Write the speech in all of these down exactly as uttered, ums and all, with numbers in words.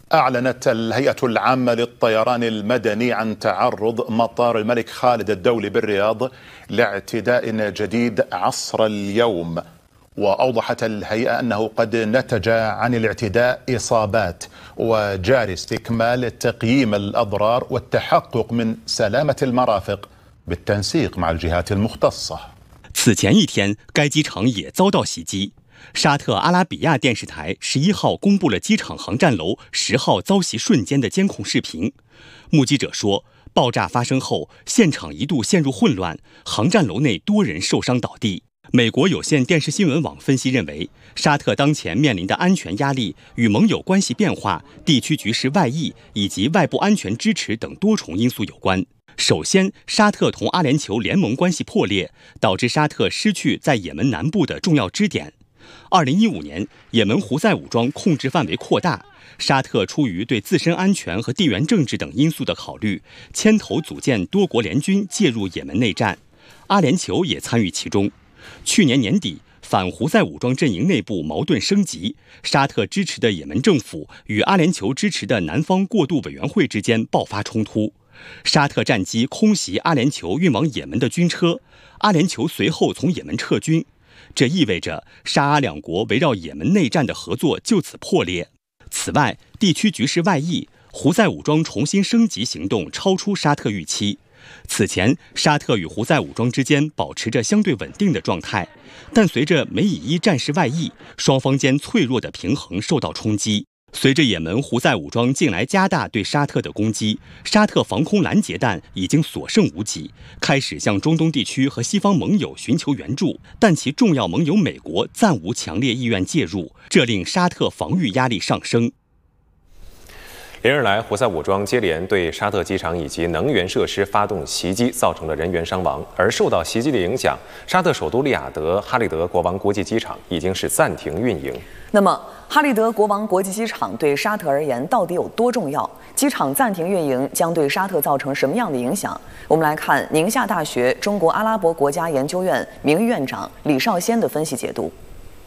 أعلنت الهيئة العامة للطيران المدني عن تعرض مطار الملك خالد الدولي بالرياض لاعتداء جديد عصر اليوم. وأوضحت الهيئة أنه قد نتج عن الاعتداء إصابات، وجاري استكمال تقييم الأضرار والتحقق من سلامة المرافق بالتنسيق مع الجهات المختصة。 此前一天，该机场也遭到袭击。沙特阿拉比亚电视台十一号公布了机场航站楼十号遭袭瞬间的监控视频。目击者说，爆炸发生后，现场一度陷入混乱，航站楼内多人受伤倒地。美国有线电视新闻网分析认为，沙特当前面临的安全压力与盟友关系变化、地区局势外溢以及外部安全支持等多重因素有关。首先，沙特同阿联酋联盟关系破裂，导致沙特失去在也门南部的重要支点。二零一五年，也门胡塞武装控制范围扩大，沙特出于对自身安全和地缘政治等因素的考虑，牵头组建多国联军介入也门内战，阿联酋也参与其中。去年年底，反胡塞武装阵营内部矛盾升级，沙特支持的也门政府与阿联酋支持的南方过渡委员会之间爆发冲突，沙特战机空袭阿联酋运往也门的军车，阿联酋随后从也门撤军，这意味着沙阿两国围绕也门内战的合作就此破裂。此外，地区局势外溢，胡塞武装重新升级行动超出沙特预期。此前，沙特与胡塞武装之间保持着相对稳定的状态，但随着美以伊战事外溢，双方间脆弱的平衡受到冲击。随着也门胡塞武装近来加大对沙特的攻击，沙特防空拦截弹已经所剩无几，开始向中东地区和西方盟友寻求援助，但其重要盟友美国暂无强烈意愿介入，这令沙特防御压力上升。 连日来，胡塞武装接连对沙特机场以及能源设施发动袭击，造成了人员伤亡。而受到袭击的影响，沙特首都利雅得哈利德国王国际机场已经是暂停运营。 那么，哈利德国王国际机场对沙特而言到底有多重要？机场暂停运营将对沙特造成什么样的影响？我们来看宁夏大学中国阿拉伯国家研究院名誉院长李少先的分析解读。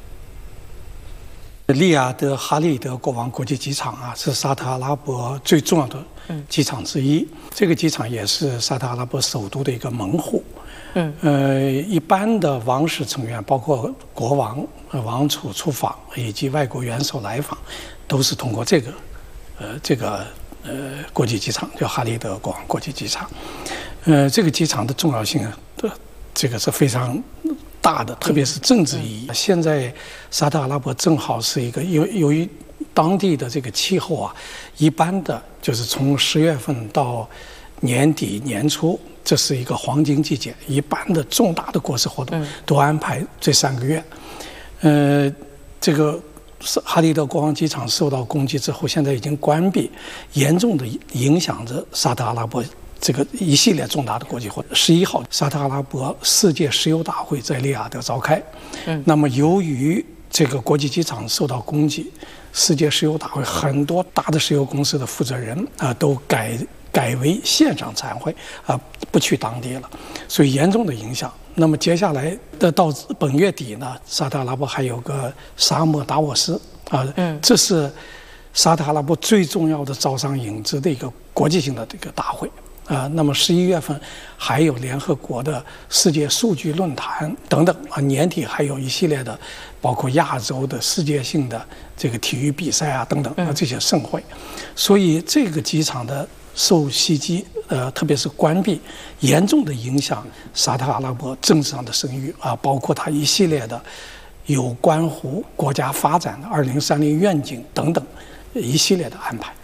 利雅得哈利德国王国际机场啊，是沙特阿拉伯最重要的机场之一。嗯、这个机场也是沙特阿拉伯首都的一个门户。嗯，呃，一般的王室成员，包括国王、王储出访以及外国元首来访，都是通过这个，呃，这个呃国际机场，叫哈利德国王国际机场。呃，这个机场的重要性啊，这个是非常大的，特别是政治意义。现在沙特阿拉伯正好是一个由由于当地的这个气候啊，一般的就是从十月份到年底年初，这是一个黄金季节，一般的重大的国事活动都安排这三个月。呃，这个哈利德国王机场受到攻击之后，现在已经关闭，严重的影响着沙特阿拉伯这个一系列重大的国际活动。十一号，沙特阿拉伯世界石油大会在利雅得召开。嗯，那么由于这个国际机场受到攻击，世界石油大会很多大的石油公司的负责人啊、呃、都改改为线上参会啊、呃，不去当地了，所以严重的影响。那么接下来的到本月底呢，沙特阿拉伯还有个沙漠达沃斯啊、呃，嗯，这是沙特阿拉伯最重要的招商引资的一个国际性的这个大会。啊、呃，那么十一月份还有联合国的世界数据论坛等等啊，年底还有一系列的，包括亚洲的世界性的这个体育比赛啊等等啊这些盛会，所以这个机场的受袭击，呃，特别是关闭，严重的影响沙特阿拉伯政治上的声誉啊，包括它一系列的有关乎国家发展的二零三零愿景等等一系列的安排。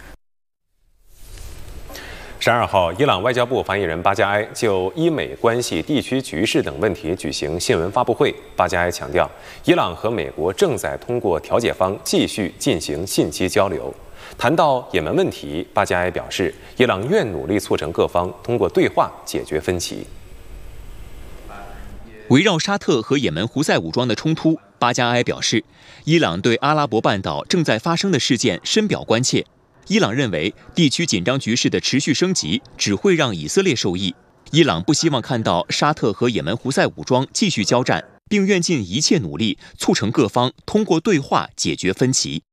十二号，伊朗外交部发言人巴加埃就伊美关系、地区局势等问题举行新闻发布会。巴加埃强调，伊朗和美国正在通过调解方继续进行信息交流。谈到也门问题，巴加埃表示，伊朗愿努力促成各方通过对话解决分歧。 围绕沙特和也门胡塞武装的冲突，巴加埃表示，伊朗对阿拉伯半岛正在发生的事件深表关切。伊朗认为，地区紧张局势的持续升级只会让以色列受益。伊朗不希望看到沙特和也门胡塞武装继续交战，并愿尽一切努力促成各方通过对话解决分歧。